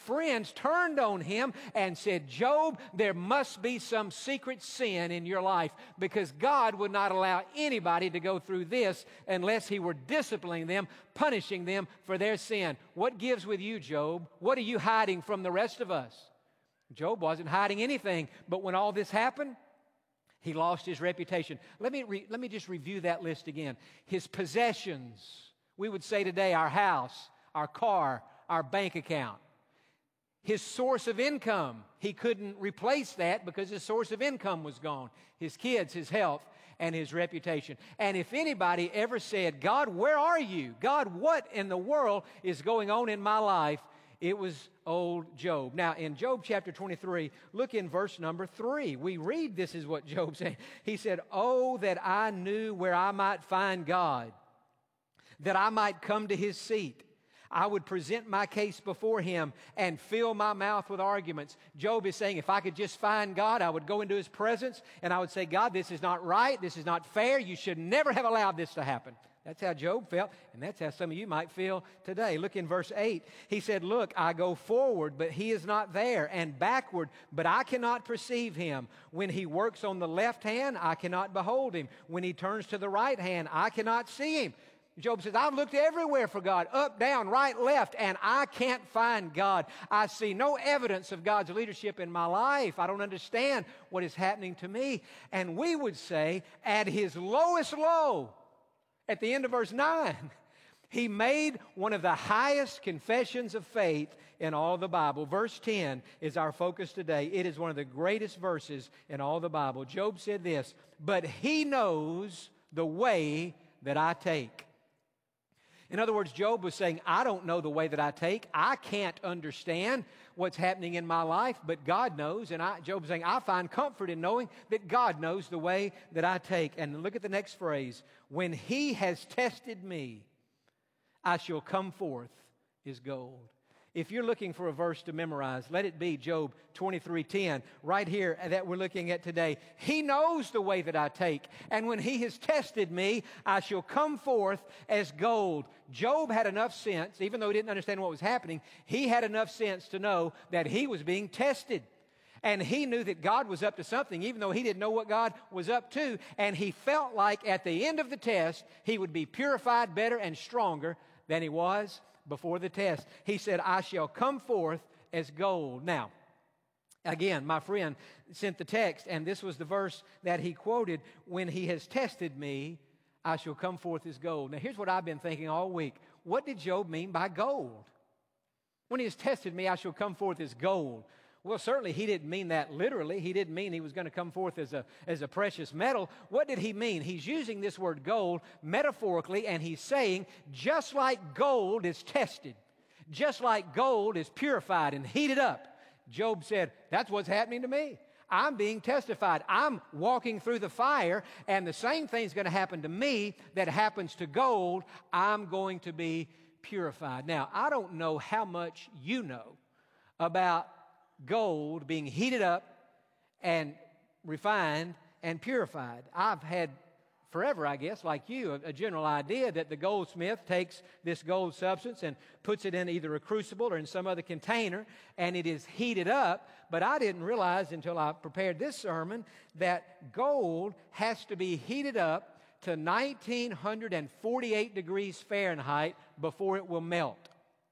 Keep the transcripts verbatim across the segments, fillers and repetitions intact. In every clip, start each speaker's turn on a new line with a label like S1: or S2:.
S1: friends turned on him and said, Job, there must be some secret sin in your life, because God would not allow anybody to go through this unless he were disciplining them, punishing them for their sin. What gives with you, Job? What are you hiding from the rest of us? Job wasn't hiding anything, but when all this happened, he lost his reputation. Let me, re- let me just review that list again. His possessions, we would say today our house, our car, our bank account. His source of income, he couldn't replace that because his source of income was gone. His kids, his health, and his reputation. And if anybody ever said, God, where are you? God, what in the world is going on in my life? It was old Job. Now, in Job chapter twenty-three, look in verse number three. We read, this is what Job said. He said, oh, that I knew where I might find God, that I might come to his seat. I would present my case before him and fill my mouth with arguments. Job is saying, if I could just find God, I would go into his presence and I would say, God, this is not right. This is not fair. You should never have allowed this to happen. That's how Job felt, and that's how some of you might feel today. Look in verse eight. He said, look, I go forward, but he is not there, and backward, but I cannot perceive him. When he works on the left hand, I cannot behold him. When he turns to the right hand, I cannot see him. Job says, I've looked everywhere for God, up, down, right, left, and I can't find God. I see no evidence of God's leadership in my life. I don't understand what is happening to me. And we would say, at his lowest low, at the end of verse nine, he made one of the highest confessions of faith in all the Bible. Verse ten is our focus today. It is one of the greatest verses in all the Bible. Job said this, but he knows the way that I take. In other words, Job was saying, I don't know the way that I take. I can't understand what's happening in my life, but God knows. And I, Job is saying, I find comfort in knowing that God knows the way that I take. And look at the next phrase. When he has tested me, I shall come forth as gold. If you're looking for a verse to memorize, let it be Job twenty-three ten, right here that we're looking at today. He knows the way that I take, and when he has tested me, I shall come forth as gold. Job had enough sense, even though he didn't understand what was happening, he had enough sense to know that he was being tested. And he knew that God was up to something, even though he didn't know what God was up to. And he felt like at the end of the test, he would be purified better and stronger than he was before the test. He said, I shall come forth as gold. Now, again, my friend sent the text, and this was the verse that he quoted, when he has tested me, I shall come forth as gold. Now, here's what I've been thinking all week. What did Job mean by gold? When he has tested me, I shall come forth as gold. Well, certainly he didn't mean that literally. He didn't mean he was going to come forth as a, as a precious metal. What did he mean? He's using this word gold metaphorically, and he's saying, just like gold is tested, just like gold is purified and heated up, Job said, that's what's happening to me. I'm being testified. I'm walking through the fire, and the same thing's going to happen to me that happens to gold. I'm going to be purified. Now, I don't know how much you know about gold being heated up and refined and purified. I've had forever, I guess, like you, a, a general idea that the goldsmith takes this gold substance and puts it in either a crucible or in some other container, and it is heated up. But I didn't realize until I prepared this sermon that gold has to be heated up to nineteen forty-eight degrees Fahrenheit before it will melt.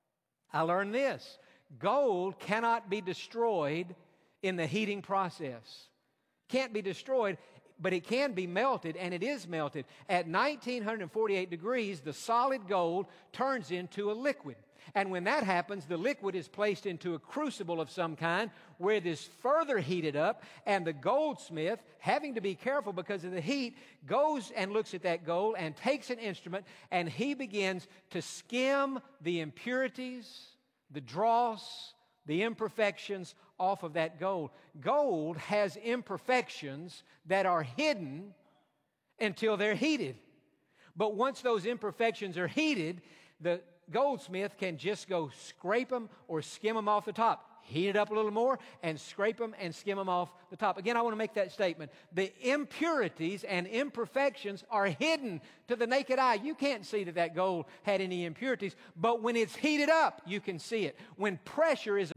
S1: I learned this. Gold cannot be destroyed in the heating process. Can't be destroyed, but it can be melted, and it is melted. At nineteen forty-eight degrees, the solid gold turns into a liquid. And when that happens, the liquid is placed into a crucible of some kind where it is further heated up, and the goldsmith, having to be careful because of the heat, goes and looks at that gold and takes an instrument, and he begins to skim the impurities, the dross, the imperfections off of that gold. Gold has imperfections that are hidden until they're heated. But once those imperfections are heated, the goldsmith can just go scrape them or skim them off the top. Heat it up a little more and scrape them and skim them off the top. Again, I want to make that statement. The impurities and imperfections are hidden to the naked eye. You can't see that that gold had any impurities, but when it's heated up, you can see it. When pressure is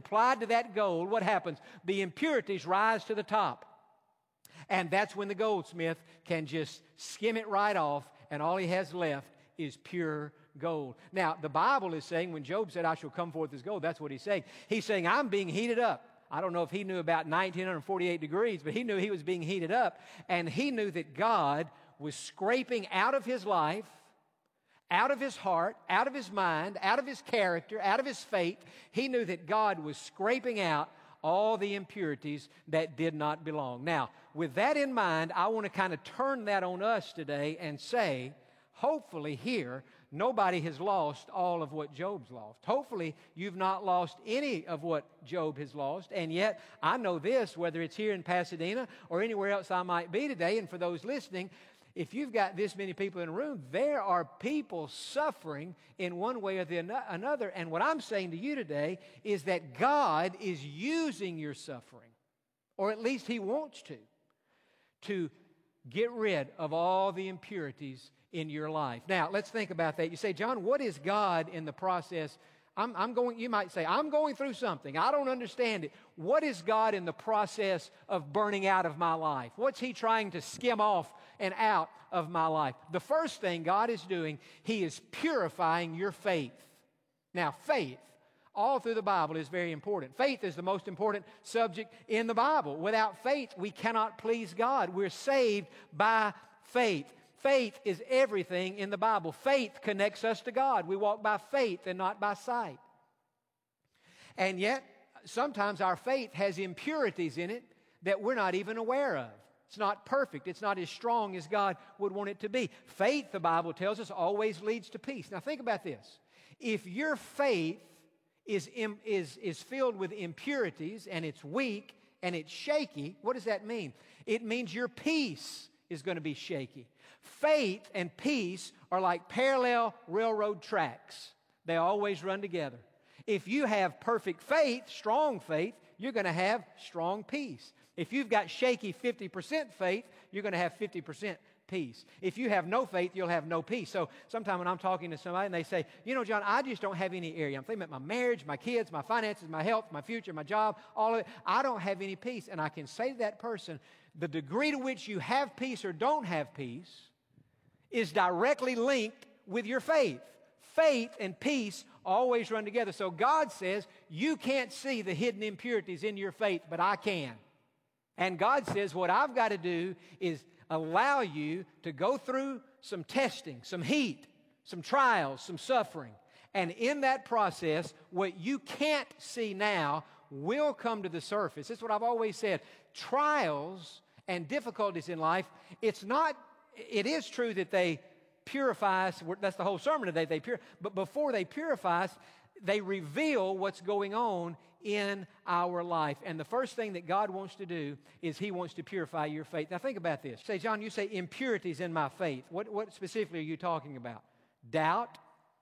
S1: applied to that gold, what happens? The impurities rise to the top. And that's when the goldsmith can just skim it right off, and all he has left is pure gold. Now, the Bible is saying, when Job said, I shall come forth as gold, that's what he's saying. He's saying, I'm being heated up. I don't know if he knew about nineteen forty-eight degrees, but he knew he was being heated up, and he knew that God was scraping out of his life, out of his heart, out of his mind, out of his character, out of his faith. He knew that God was scraping out all the impurities that did not belong. Now, with that in mind, I want to kind of turn that on us today and say, hopefully here, nobody has lost all of what Job's lost. Hopefully, you've not lost any of what Job has lost. And yet, I know this, whether it's here in Pasadena or anywhere else I might be today, and for those listening, if you've got this many people in a room, there are people suffering in one way or the another. And what I'm saying to you today is that God is using your suffering, or at least He wants to, to get rid of all the impurities in your life. Now, let's think about that. You say, John, what is God in the process? I'm, I'm going, you might say, I'm going through something. I don't understand it. What is God in the process of burning out of my life? What's He trying to skim off and out of my life? The first thing God is doing, He is purifying your faith. Now, faith, all through the Bible, is very important. Faith is the most important subject in the Bible. Without faith, we cannot please God. We're saved by faith. Faith is everything in the Bible. Faith connects us to God. We walk by faith and not by sight. And yet, sometimes our faith has impurities in it that we're not even aware of. It's not perfect. It's not as strong as God would want it to be. Faith, the Bible tells us, always leads to peace. Now think about this. If your faith is, is, is filled with impurities and it's weak and it's shaky, what does that mean? It means your peace is going to be shaky. Faith and peace are like parallel railroad tracks. They always run together. If you have perfect faith, strong faith, you're going to have strong peace. If you've got shaky fifty percent faith, you're going to have fifty percent peace. If you have no faith, you'll have no peace. So sometimes when I'm talking to somebody and they say, you know, John, I just don't have any area. I'm thinking about my marriage, my kids, my finances, my health, my future, my job, all of it. I don't have any peace. And I can say to that person, the degree to which you have peace or don't have peace is directly linked with your faith. Faith and peace always run together. So God says, you can't see the hidden impurities in your faith, but I can. And God says, what I've got to do is allow you to go through some testing, some heat, some trials, some suffering. And in that process, what you can't see now will come to the surface. This is what I've always said. Trials and difficulties in life, it's not, it is true that they purify us. That's the whole sermon today. They pure, but before they purify us, they reveal what's going on in our life. And the first thing that God wants to do is He wants to purify your faith. Now think about this. Say, John, you say impurities in my faith. What, what specifically are you talking about? Doubt,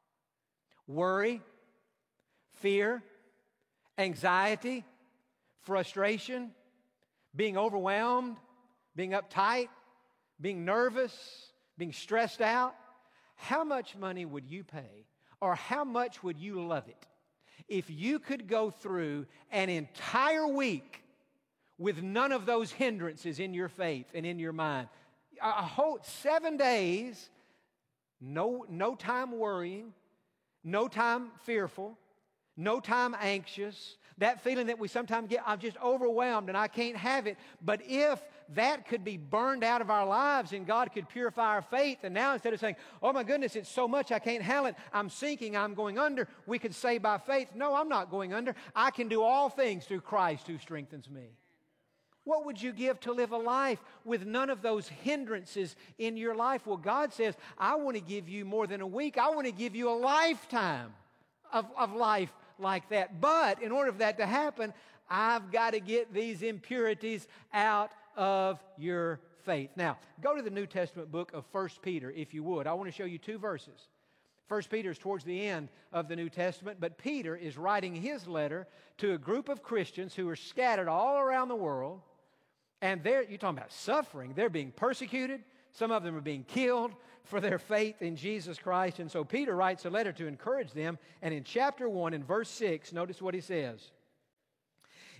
S1: worry, fear, anxiety, frustration, being overwhelmed, being uptight, being nervous, being stressed out. How much money would you pay, or how much would you love it if you could go through an entire week with none of those hindrances in your faith and in your mind? A whole seven days, no, no time worrying, no time fearful, no time anxious, that feeling that we sometimes get, I'm just overwhelmed and I can't have it. But if that could be burned out of our lives and God could purify our faith, and now instead of saying, oh my goodness, it's so much I can't handle it, I'm sinking, I'm going under, we could say by faith, no, I'm not going under. I can do all things through Christ who strengthens me. What would you give to live a life with none of those hindrances in your life? Well, God says, I want to give you more than a week. I want to give you a lifetime of, of life like that. But in order for that to happen, I've got to get these impurities out of your faith. Now, go to the New Testament book of First Peter, if you would. I want to show you two verses. First Peter is towards the end of the New Testament, but Peter is writing his letter to a group of Christians who are scattered all around the world, and they're, you're talking about suffering. They're being persecuted. Some of them are being killed for their faith in Jesus Christ. And so Peter writes a letter to encourage them. And in chapter one, in verse six, notice what he says.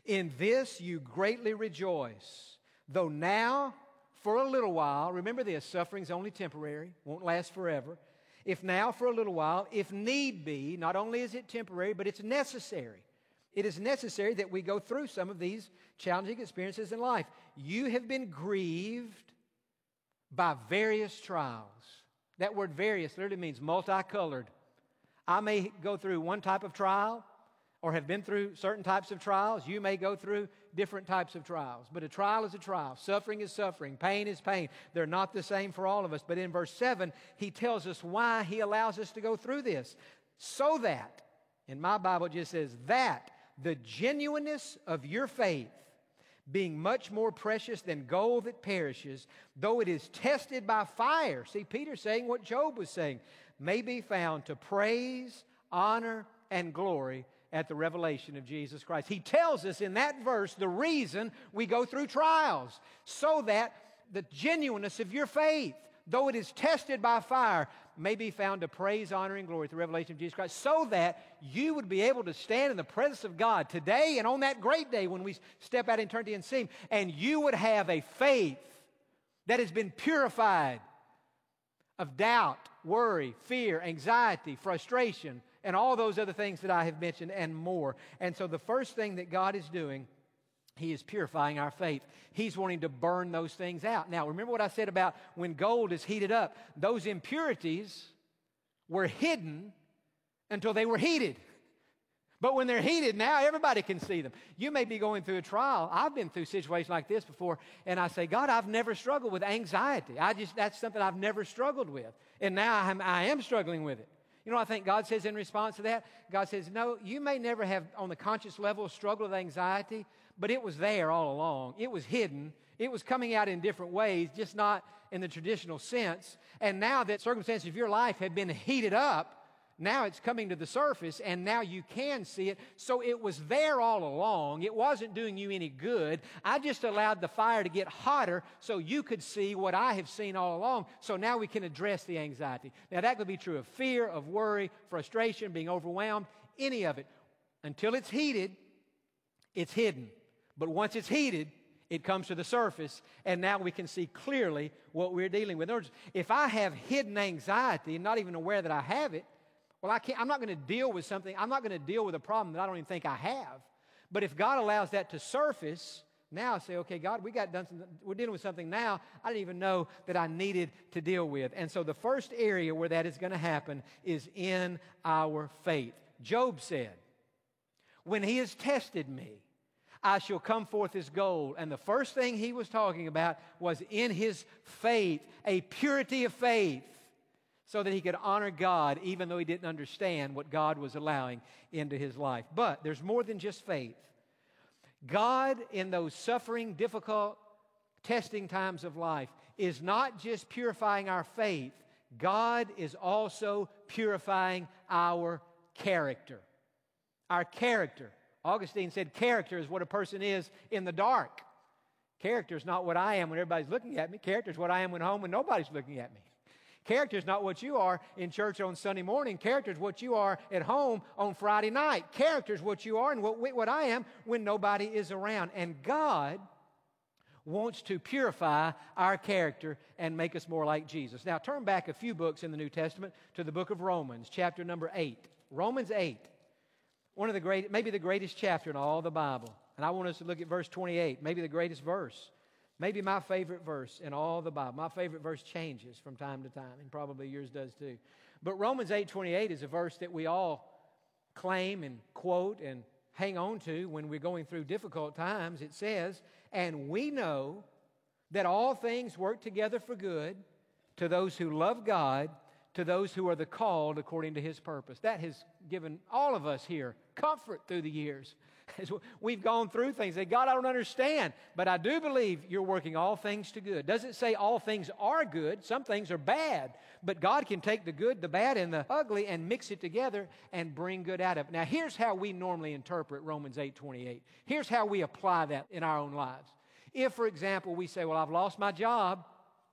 S1: In this you greatly rejoice, though now, for a little while, remember this, suffering's only temporary, won't last forever. If now for a little while, if need be, not only is it temporary, but it's necessary. It is necessary that we go through some of these challenging experiences in life. You have been grieved by various trials. That word various literally means multicolored. I may go through one type of trial or have been through certain types of trials. You may go through different types of trials. But a trial is a trial. Suffering is suffering. Pain is pain. They're not the same for all of us. But in verse seven, he tells us why he allows us to go through this. So that, in my Bible it just says, that the genuineness of your faith, being much more precious than gold that perishes, though it is tested by fire. See, Peter's saying what Job was saying, may be found to praise, honor, and glory at the revelation of Jesus Christ. He tells us in that verse the reason we go through trials, so that the genuineness of your faith, though it is tested by fire, may be found to praise, honor, and glory at the revelation of Jesus Christ, so that you would be able to stand in the presence of God today and on that great day when we step out in eternity and see Him, and you would have a faith that has been purified of doubt, worry, fear, anxiety, frustration, and all those other things that I have mentioned and more. And so the first thing that God is doing, He is purifying our faith. He's wanting to burn those things out. Now, remember what I said about when gold is heated up. Those impurities were hidden until they were heated. But when they're heated, now everybody can see them. You may be going through a trial. I've been through situations like this before, and I say, God, I've never struggled with anxiety. I just that's something I've never struggled with. And now I'm, I am struggling with it. You know what I think God says in response to that? God says, no, you may never have on the conscious level struggled with anxiety, but it was there all along. It was hidden. It was coming out in different ways, just not in the traditional sense. And now that circumstances of your life have been heated up, now it's coming to the surface, and now you can see it. So it was there all along. It wasn't doing you any good. I just allowed the fire to get hotter so you could see what I have seen all along. So now we can address the anxiety. Now that could be true of fear, of worry, frustration, being overwhelmed, any of it. Until it's heated, it's hidden. But once it's heated, it comes to the surface, and now we can see clearly what we're dealing with. In other words, if I have hidden anxiety and not even aware that I have it, well, I can't, I'm not going to deal with something. I'm not going to deal with a problem that I don't even think I have. But if God allows that to surface, now I say, okay, God, we got done. Something, we're dealing with something now I didn't even know that I needed to deal with. And so the first area where that is going to happen is in our faith. Job said, when He has tested me, I shall come forth as gold. And the first thing he was talking about was in his faith, a purity of faith, so that he could honor God even though he didn't understand what God was allowing into his life. But there's more than just faith. God, in those suffering, difficult, testing times of life, is not just purifying our faith. God is also purifying our character. Our character. Augustine said character is what a person is in the dark. Character is not what I am when everybody's looking at me. Character is what I am when home when nobody's looking at me. Character is not what you are in church on Sunday morning. Character is what you are at home on Friday night. Character is what you are and what, what I am when nobody is around. And God wants to purify our character and make us more like Jesus. Now turn back a few books in the New Testament to the book of Romans, chapter number eight. Romans eight. One of the great, maybe the greatest chapter in all the Bible. And I want us to look at verse twenty-eight, maybe the greatest verse. Maybe my favorite verse in all the Bible. My favorite verse changes from time to time, and probably yours does too. But Romans eight twenty-eight is a verse that we all claim and quote and hang on to when we're going through difficult times. It says, and we know that all things work together for good to those who love God, to those who are the called according to His purpose. That has given all of us here comfort through the years. As we've gone through things, say, God, I don't understand, but I do believe you're working all things to good. Doesn't say all things are good. Some things are bad, but God can take the good, the bad, and the ugly and mix it together and bring good out of it. Now, here's how we normally interpret Romans eight twenty-eight. Here's how we apply that in our own lives. If, for example, we say, well, I've lost my job,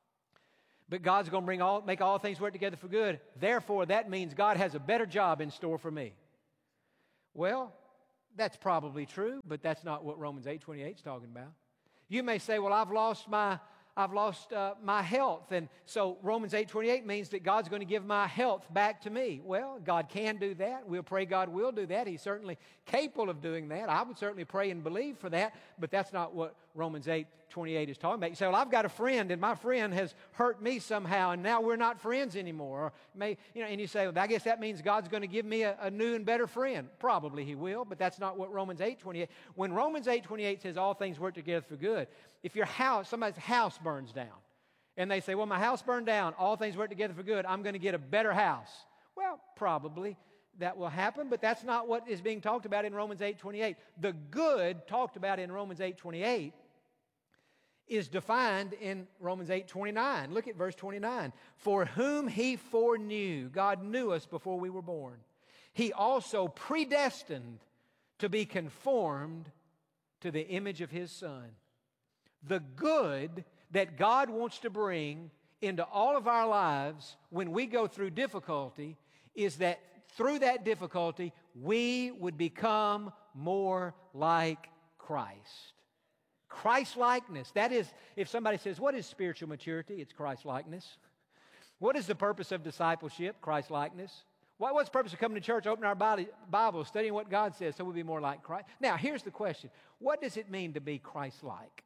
S1: but God's going to bring all, make all things work together for good. Therefore, that means God has a better job in store for me. Well, That's probably true, but that's not what Romans eight twenty-eight is talking about. You may say, well, I've lost my I've lost uh, my health, and so Romans eight twenty-eight means that God's going to give my health back to me. Well, God can do that. We'll pray God will do that. He's certainly capable of doing that. I would certainly pray and believe for that, but that's not what Romans eight twenty-eight is talking about. You say, well, I've got a friend, and my friend has hurt me somehow, and now we're not friends anymore. Or may, you know, and you say, well, I guess that means God's going to give me a, a new and better friend. Probably He will, but that's not what Romans eight twenty-eight. When Romans eight twenty-eight says all things work together for good, if your house, somebody's house burns down, and they say, well, my house burned down, all things work together for good, I'm going to get a better house. Well, probably that will happen, but that's not what is being talked about in Romans eight twenty-eight. The good talked about in Romans eight twenty-eight is defined in Romans eight twenty-nine. Look at verse twenty-nine. For whom He foreknew, God knew us before we were born. He also predestined to be conformed to the image of His Son. The good that God wants to bring into all of our lives when we go through difficulty is that through that difficulty, we would become more like Christ. Christ-likeness. That is, if somebody says, what is spiritual maturity? It's Christ-likeness. What is the purpose of discipleship? Christ-likeness. What, what's the purpose of coming to church, opening our Bible, studying what God says so we'll be more like Christ? Now, here's the question. What does it mean to be Christ-like?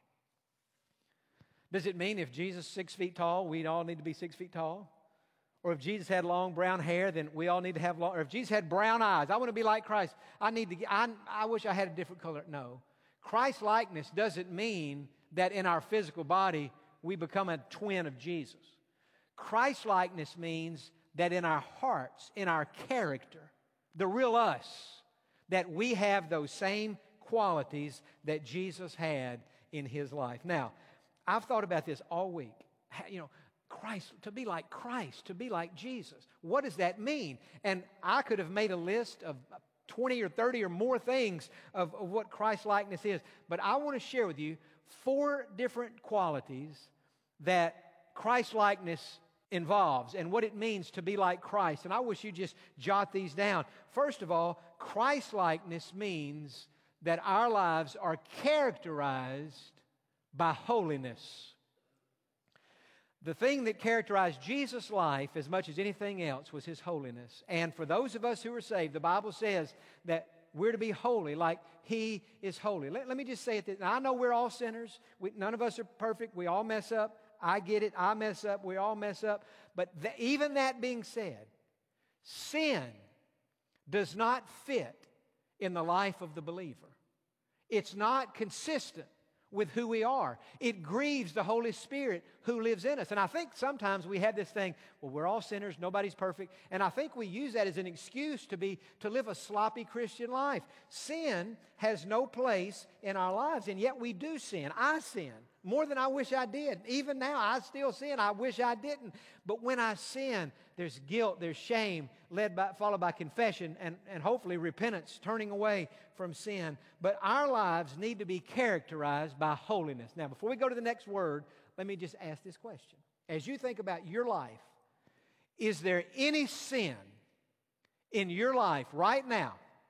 S1: Does it mean if Jesus is six feet tall, we all need to be six feet tall? Or if Jesus had long brown hair, then we all need to have long, or if Jesus had brown eyes, I want to be like Christ. I need to, I, I wish I had a different color. No. Christ-likeness doesn't mean that in our physical body we become a twin of Jesus. Christ-likeness means that in our hearts, in our character, the real us, that we have those same qualities that Jesus had in His life. Now, I've thought about this all week. You know, Christ, to be like Christ, to be like Jesus. What does that mean? And I could have made a list of twenty or thirty or more things of, of what Christ-likeness is. But I want to share with you four different qualities that Christ-likeness involves and what it means to be like Christ. And I wish you just jot these down. First of all, Christ-likeness means that our lives are characterized by holiness. The thing that characterized Jesus' life as much as anything else was His holiness. And for those of us who are saved, the Bible says that we're to be holy like He is holy. Let, let me just say it. This. Now, I know we're all sinners. We, none of us are perfect. We all mess up. I get it. I mess up. We all mess up. But the, even that being said, sin does not fit in the life of the believer. It's not consistent with who we are. It grieves the Holy Spirit who lives in us. And I think sometimes we have this thing, well, we're all sinners, nobody's perfect. And I think we use that as an excuse to be to live a sloppy Christian life. Sin has no place in our lives, and yet we do sin. I sin more than I wish I did. Even now, I still sin. I wish I didn't. But when I sin, there's guilt, there's shame, led by, followed by confession and, and hopefully repentance, turning away from sin. But our lives need to be characterized by holiness. Now, before we go to the next word, let me just ask this question. As you think about your life, is there any sin in your life right now,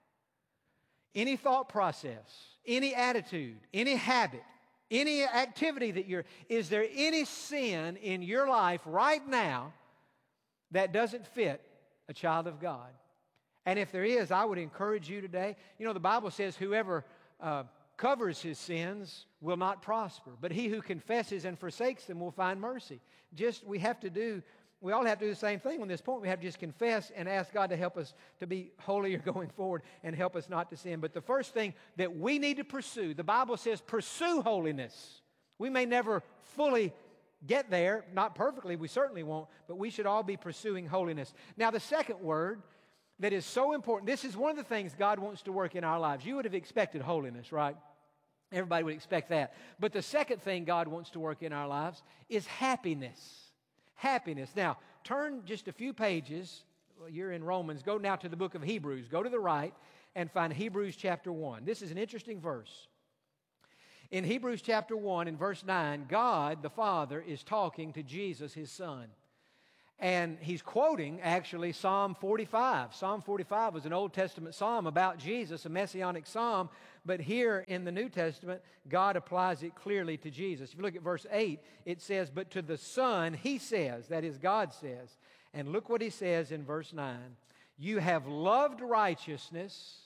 S1: any thought process, any attitude, any habit, any activity that you're, is there any sin in your life right now that doesn't fit a child of God? And if there is, I would encourage you today. You know, the Bible says whoever uh, covers his sins will not prosper, but he who confesses and forsakes them will find mercy. Just, we have to do, we all have to do the same thing on this point. We have to just confess and ask God to help us to be holier going forward and help us not to sin. But the first thing that we need to pursue, the Bible says pursue holiness. We may never fully get there, not perfectly, we certainly won't, but we should all be pursuing holiness. Now, the second word that is so important, this is one of the things God wants to work in our lives. You would have expected holiness, right? Everybody would expect that. But the second thing God wants to work in our lives is happiness. Happiness. Now, turn just a few pages. Well, you're in Romans. Go now to the book of Hebrews. Go to the right and find Hebrews chapter one. This is an interesting verse. In Hebrews chapter one, in verse nine, God, the Father, is talking to Jesus, His Son. And he's quoting, actually, Psalm forty-five. Psalm forty-five was an Old Testament psalm about Jesus, a messianic psalm. But here in the New Testament, God applies it clearly to Jesus. If you look at verse eight, it says, but to the Son, he says, that is, God says. And look what he says in verse nine. You have loved righteousness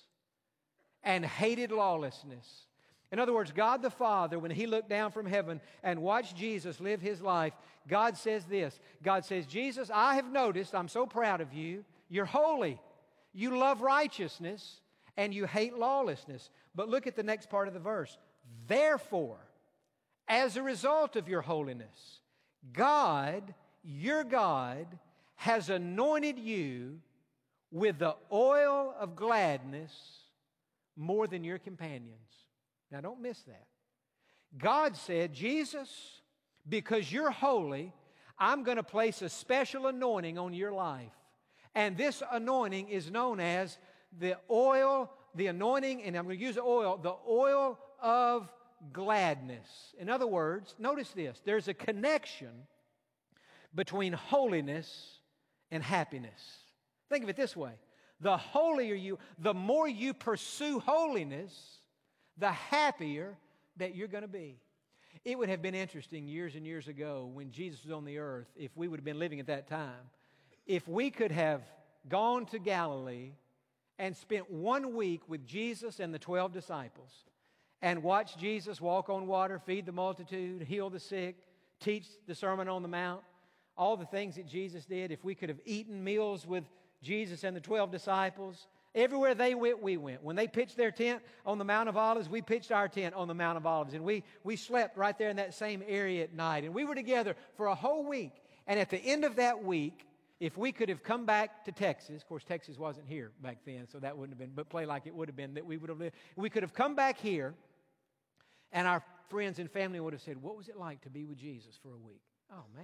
S1: and hated lawlessness. In other words, God the Father, when he looked down from heaven and watched Jesus live his life, God says this. God says, Jesus, I have noticed, I'm so proud of you. You're holy. You love righteousness and you hate lawlessness. But look at the next part of the verse. Therefore, as a result of your holiness, God, your God, has anointed you with the oil of gladness more than your companions. Now, don't miss that. God said, Jesus, because you're holy, I'm going to place a special anointing on your life. And this anointing is known as the oil, the anointing, and I'm going to use the oil, the oil of gladness. In other words, notice this. There's a connection between holiness and happiness. Think of it this way. The holier you, the more you pursue holiness, the happier that you're going to be. It would have been interesting years and years ago when Jesus was on the earth, if we would have been living at that time, if we could have gone to Galilee and spent one week with Jesus and the twelve disciples and watched Jesus walk on water, feed the multitude, heal the sick, teach the Sermon on the Mount, all the things that Jesus did. If we could have eaten meals with Jesus and the twelve disciples, everywhere they went, we went. When they pitched their tent on the Mount of Olives, we pitched our tent on the Mount of Olives. And we, we slept right there in that same area at night. And we were together for a whole week. And at the end of that week, if we could have come back to Texas, of course, Texas wasn't here back then, so that wouldn't have been, but play like it would have been, that we would have lived. We could have come back here, and our friends and family would have said, what was it like to be with Jesus for a week? Oh, man.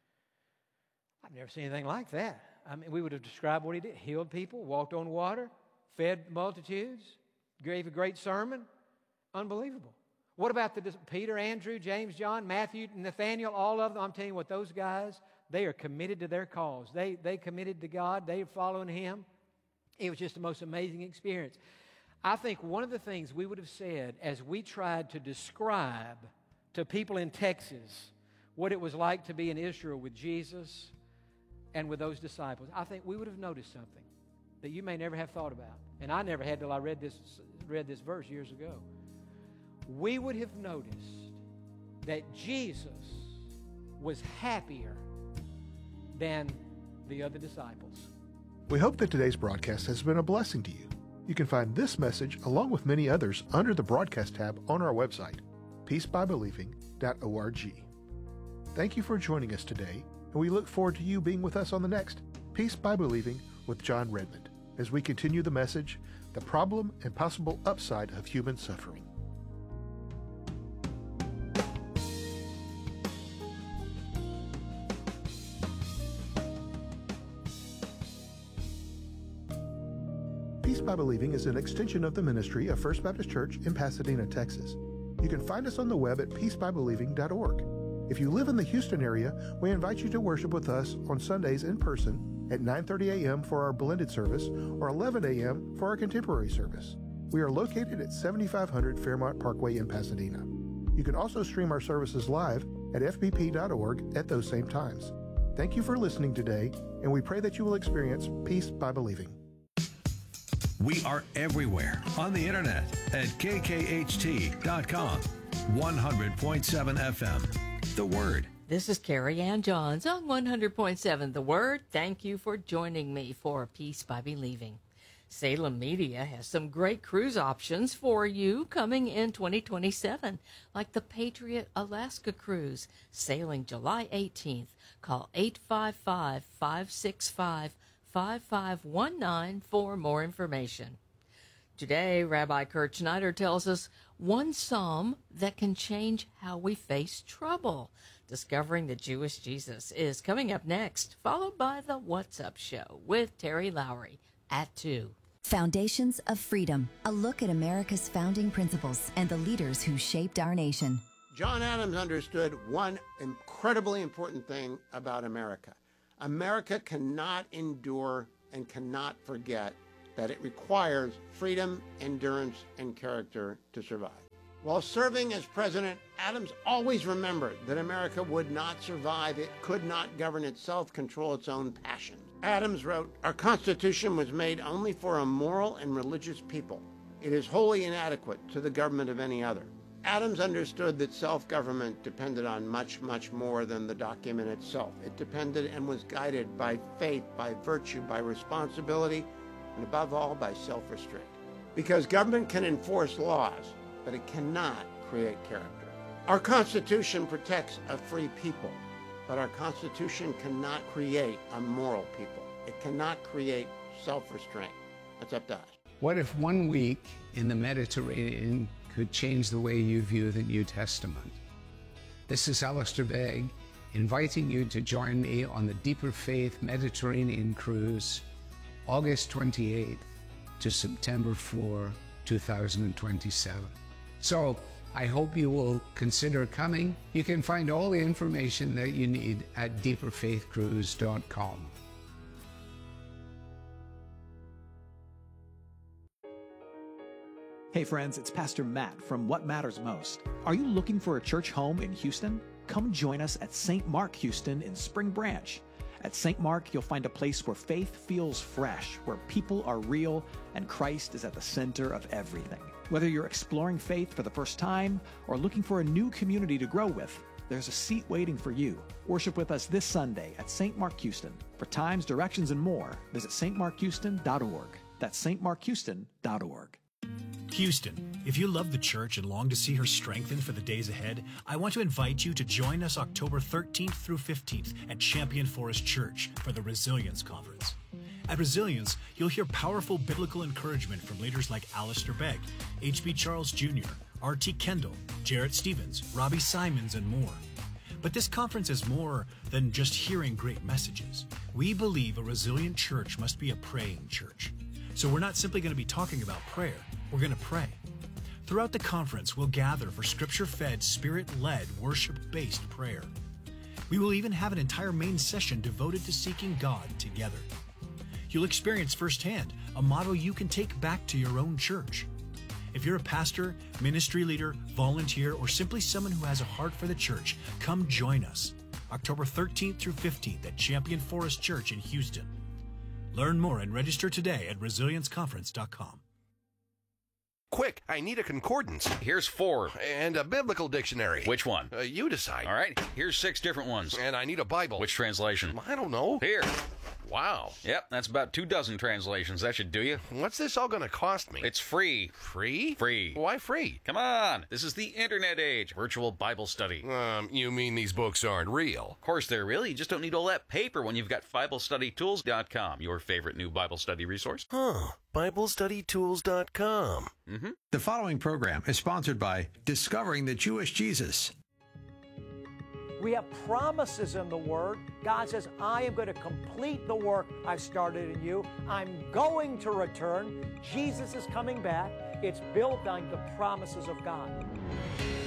S1: I've never seen anything like that. I mean, we would have described what he did. Healed people, walked on water, fed multitudes, gave a great sermon. Unbelievable. What about the Peter, Andrew, James, John, Matthew, Nathaniel, all of them? I'm telling you what, those guys, they are committed to their cause. They, they committed to God. They are following him. It was just the most amazing experience. I think one of the things we would have said as we tried to describe to people in Texas what it was like to be in Israel with Jesus and with those disciples, I think we would have noticed something that you may never have thought about. And I never had till I read this, read this verse years ago. We would have noticed that Jesus was happier than the other disciples.
S2: We hope that today's broadcast has been a blessing to you. You can find this message along with many others under the broadcast tab on our website, peace by believing dot org. Thank you for joining us today, and we look forward to you being with us on the next Peace by Believing with John Redmond, as we continue the message, the problem and possible upside of human suffering. Peace by Believing is an extension of the ministry of First Baptist Church in Pasadena, Texas. You can find us on the web at peace by believing dot org. If you live in the Houston area, we invite you to worship with us on Sundays in person at nine thirty a.m. for our blended service or eleven a.m. for our contemporary service. We are located at seventy-five hundred Fairmont Parkway in Pasadena. You can also stream our services live at f b p dot org at those same times. Thank you for listening today, and we pray that you will experience peace by believing.
S3: We are everywhere on the internet at k k h t dot com, one hundred point seven F M. The Word.
S4: This is Carrie Ann Johns on one hundred point seven The Word. Thank you for joining me for Peace by Believing. Salem Media has some great cruise options for you coming in twenty twenty-seven, like the Patriot Alaska Cruise, sailing July eighteenth. Call eight five five, five six five, five five one nine for more information. Today, Rabbi Kurt Schneider tells us one psalm that can change how we face trouble. Discovering the Jewish Jesus is coming up next, followed by the What's Up Show with Terry Lowry at two.
S5: Foundations of Freedom, a look at America's founding principles and the leaders who shaped our nation.
S6: John Adams understood one incredibly important thing about America. America cannot endure and cannot forget that it requires freedom, endurance, and character to survive. While serving as president, Adams always remembered that America would not survive, it could not govern itself, control its own passions. Adams wrote, "Our Constitution was made only for a moral and religious people. It is wholly inadequate to the government of any other." Adams understood that self-government depended on much, much more than the document itself. It depended and was guided by faith, by virtue, by responsibility, and above all, by self-restraint. Because government can enforce laws, but it cannot create character. Our Constitution protects a free people, but our Constitution cannot create a moral people. It cannot create self-restraint. That's up to us.
S7: What if one week in the Mediterranean could change the way you view the New Testament? This is Alistair Begg, inviting you to join me on the Deeper Faith Mediterranean Cruise, August twenty-eighth to September fourth, two thousand twenty-seven. So I hope you will consider coming. You can find all the information that you need at deeper faith cruise dot com.
S8: Hey friends, it's Pastor Matt from What Matters Most. Are you looking for a church home in Houston? Come join us at Saint Mark Houston in Spring Branch. At Saint Mark, you'll find a place where faith feels fresh, where people are real, and Christ is at the center of everything. Whether you're exploring faith for the first time or looking for a new community to grow with, there's a seat waiting for you. Worship with us this Sunday at Saint Mark Houston. For times, directions, and more, visit st mark houston dot org. That's st mark houston dot org.
S9: Houston, if you love the church and long to see her strengthened for the days ahead, I want to invite you to join us October thirteenth through fifteenth at Champion Forest Church for the Resilience Conference. At Resilience, you'll hear powerful biblical encouragement from leaders like Alistair Begg, H B Charles Junior, R T Kendall, Jarrett Stevens, Robbie Simons, and more. But this conference is more than just hearing great messages. We believe a resilient church must be a praying church. So we're not simply going to be talking about prayer, we're going to pray. Throughout the conference, we'll gather for scripture-fed, spirit-led, worship-based prayer. We will even have an entire main session devoted to seeking God together. You'll experience firsthand a motto you can take back to your own church. If you're a pastor, ministry leader, volunteer, or simply someone who has a heart for the church, come join us October thirteenth through fifteenth at Champion Forest Church in Houston. Learn more and register today at resilience conference dot com.
S10: Quick, I need a concordance.
S11: Here's four.
S10: And a biblical dictionary.
S11: Which one?
S10: Uh, you decide.
S11: All right, here's six different ones.
S10: And I need a Bible.
S11: Which translation?
S10: I don't know.
S11: Here.
S10: Wow.
S11: Yep, that's about two dozen translations. That should do you.
S10: What's this all going to cost me?
S11: It's free.
S10: Free?
S11: Free.
S10: Why free?
S11: Come on. This is the internet age. Virtual Bible study.
S10: Um, you mean these books aren't real?
S11: Of course they're real. You just don't need all that paper when you've got Bible Study Tools dot com, your favorite new Bible study resource.
S10: Huh. Bible Study Tools dot com.
S11: Mm-hmm.
S3: The following program is sponsored by Discovering the Jewish Jesus.
S12: We have promises in the Word. God says, I am going to complete the work I've started in you. I'm going to return. Jesus is coming back. It's built on the promises of God.